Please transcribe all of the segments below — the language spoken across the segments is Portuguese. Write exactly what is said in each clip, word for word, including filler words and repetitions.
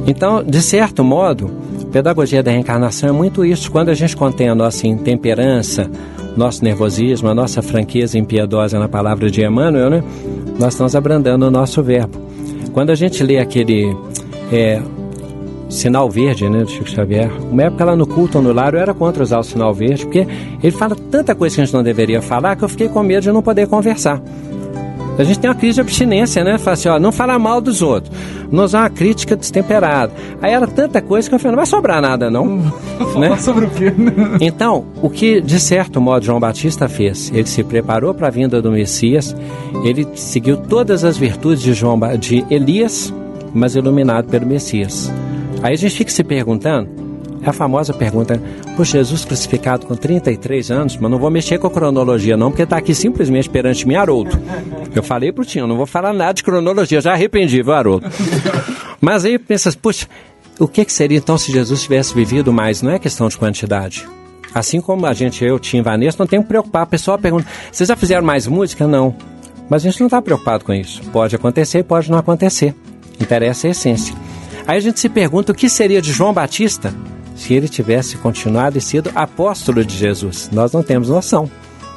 Então, de certo modo, a pedagogia da reencarnação é muito isso. Quando a gente contém a nossa intemperança, nosso nervosismo, a nossa franqueza impiedosa na palavra de Emmanuel, né? Nós estamos abrandando o nosso verbo. Quando a gente lê aquele é, sinal verde, né, do Chico Xavier, uma época lá no culto ou no lar eu era contra usar o sinal verde, porque ele fala tanta coisa que a gente não deveria falar que eu fiquei com medo de não poder conversar. A gente tem uma crise de abstinência, né? Fala assim, ó, não falar mal dos outros, não usar uma crítica destemperada. Aí era tanta coisa que eu falei, não vai sobrar nada, não. Né? Sobre o quê? Então, o que de certo modo João Batista fez? Ele se preparou para a vinda do Messias, ele seguiu todas as virtudes de, João, de Elias, mas iluminado pelo Messias. Aí a gente fica se perguntando, é a famosa pergunta, poxa, Jesus crucificado com trinta e três anos, mas não vou mexer com a cronologia não, porque está aqui simplesmente perante mim, Haroldo. Eu falei pro Tinho, não vou falar nada de cronologia, já arrependi, viu, Haroldo? Mas aí pensa, puxa, o que, que seria então se Jesus tivesse vivido mais? Não é questão de quantidade. Assim como a gente, eu, Tim, Vanessa, não tem que preocupar. A pessoa pergunta, vocês já fizeram mais música? Não. Mas a gente não está preocupado com isso. Pode acontecer, pode não acontecer. Interessa a essência. Aí a gente se pergunta o que seria de João Batista se ele tivesse continuado e sido apóstolo de Jesus. Nós não temos noção.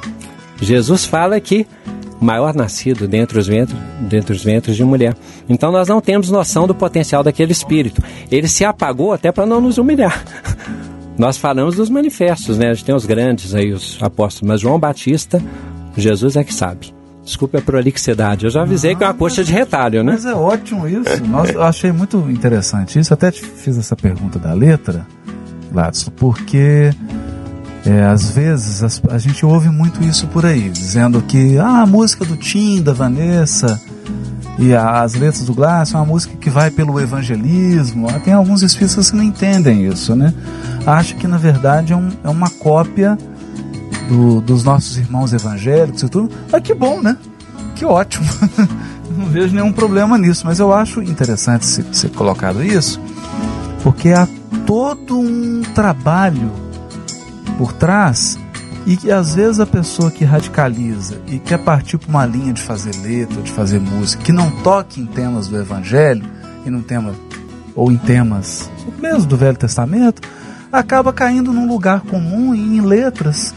Jesus fala que o maior nascido dentre os ventres, dentre os ventres de mulher. Então nós não temos noção do potencial daquele espírito. Ele se apagou até para não nos humilhar. Nós falamos dos manifestos, né? A gente tem os grandes aí, os apóstolos, mas João Batista, Jesus é que sabe. Desculpe a prolixidade, eu já avisei que é uma coxa de retalho, né? Mas é ótimo isso. Nossa, eu achei muito interessante isso. Até te fiz essa pergunta da letra, Gladson, porque é, às vezes as, a gente ouve muito isso por aí, dizendo que ah, a música do Tim, da Vanessa e a, as letras do Gladson é uma música que vai pelo evangelismo. Tem alguns espíritas que não entendem isso, né? Acham que na verdade é, um, é uma cópia Do, dos nossos irmãos evangélicos e tudo, mas que bom, né? Que ótimo. Não vejo nenhum problema nisso, mas eu acho interessante ser, ser colocado isso, porque há todo um trabalho por trás e que às vezes a pessoa que radicaliza e quer partir para uma linha de fazer letra, de fazer música, que não toque em temas do evangelho e num tema, ou em temas mesmo do Velho Testamento, acaba caindo num lugar comum e em letras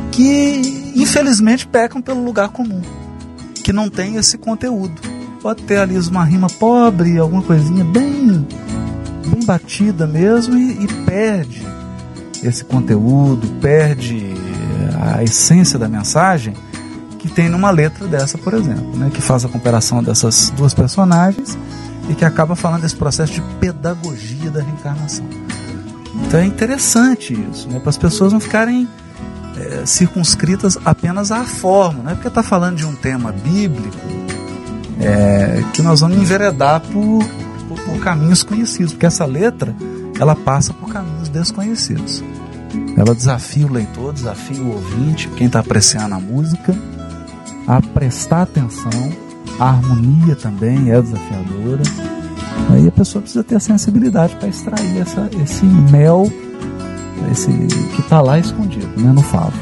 que infelizmente pecam pelo lugar comum, que não tem esse conteúdo. Pode ter ali uma rima pobre, alguma coisinha bem, bem batida mesmo, e, e perde esse conteúdo, perde a essência da mensagem que tem numa letra dessa, por exemplo, né, que faz a comparação dessas duas personagens e que acaba falando desse processo de pedagogia da reencarnação. Então é interessante isso, né, para as pessoas não ficarem É, circunscritas apenas à forma, não é porque está falando de um tema bíblico é, que nós vamos enveredar por, por, por caminhos conhecidos, porque essa letra ela passa por caminhos desconhecidos. Ela desafia o leitor, desafia o ouvinte, quem está apreciando a música, a prestar atenção. A harmonia também é desafiadora. Aí a pessoa precisa ter a sensibilidade para extrair essa, esse mel, esse que está lá escondido, né, no favo.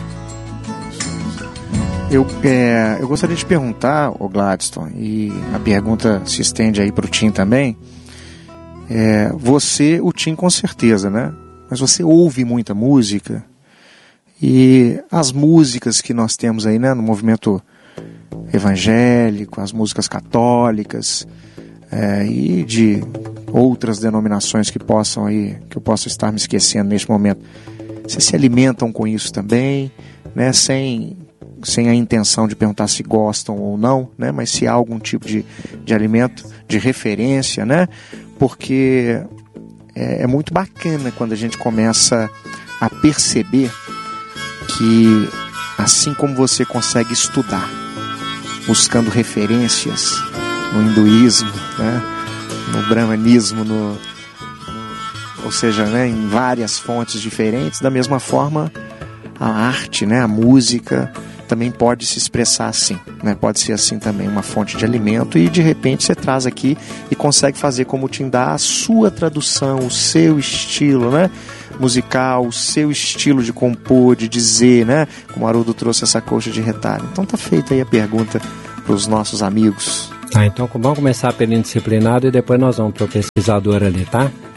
Eu, é, eu gostaria de perguntar, o Gladstone, e a pergunta se estende aí para o Tim também. É, você, o Tim com certeza, né? Mas você ouve muita música, e as músicas que nós temos aí, né, no movimento evangélico, as músicas católicas, é, e de outras denominações que possam aí, que eu possa estar me esquecendo neste momento, vocês se alimentam com isso também, né, sem, sem a intenção de perguntar se gostam ou não, né, mas se há algum tipo de, de alimento, de referência, né, porque é, é muito bacana quando a gente começa a perceber que assim como você consegue estudar, buscando referências no hinduísmo, né, no brahmanismo, no, no, ou seja, né, em várias fontes diferentes, da mesma forma a arte, né, a música também pode se expressar assim, né, pode ser assim também, uma fonte de alimento, e de repente você traz aqui e consegue fazer como o Tim dá a sua tradução, o seu estilo, né, musical, o seu estilo de compor, de dizer, né, como o Haroldo trouxe essa coxa de retalho. Então tá feita aí a pergunta para os nossos amigos. Tá, então vamos começar pelo indisciplinado e depois nós vamos para o pesquisador ali, tá?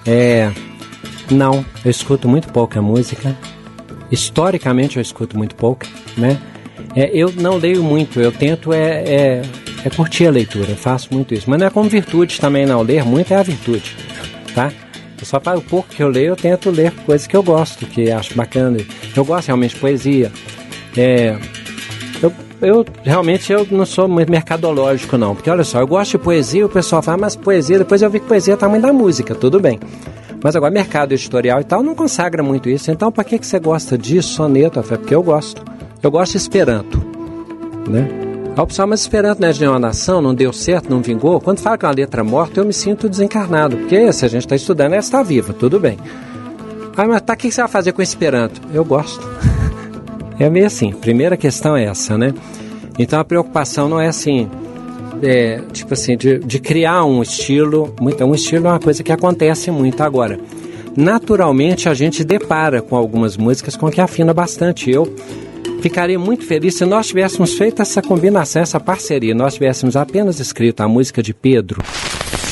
É, não, eu escuto muito pouca música. Historicamente eu escuto muito pouca, né? É, eu não leio muito, eu tento é, é, é curtir a leitura, eu faço muito isso. Mas não é como virtude também, não. Ler muito é a virtude, tá? Eu só para o pouco que eu leio, eu tento ler coisas que eu gosto, que acho bacana. Eu gosto realmente de poesia. É, eu, eu realmente eu não sou muito mercadológico, não. Porque olha só, eu gosto de poesia, o pessoal fala, mas poesia, depois eu vi que poesia é tamanho da música, tudo bem. Mas agora, mercado editorial e tal não consagra muito isso. Então, para que, que você gosta disso, soneto? É porque eu gosto. Eu gosto de Esperanto, né? A opção, mas Esperanto não é de uma nação, não deu certo, não vingou. Quando fala que é uma letra morta, eu me sinto desencarnado. Porque se a gente está estudando, ela está viva, tudo bem. Ah, mas tá, o que você vai fazer com Esperanto? Eu gosto. É meio assim. Primeira questão é essa, né? Então, a preocupação não é assim... É, tipo assim, de, de criar um estilo. Muito, um estilo é uma coisa que acontece muito agora. Naturalmente, a gente depara com algumas músicas com que afina bastante. Eu ficaria muito feliz se nós tivéssemos feito essa combinação, essa parceria. Nós tivéssemos apenas escrito a música de Pedro